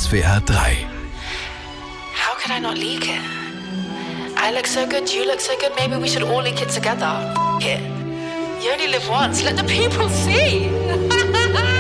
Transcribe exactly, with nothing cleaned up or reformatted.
S W R drei. How could I not leak it? I look so good, you look so good, maybe we should all leak it together. F it. You only live once, let the people see.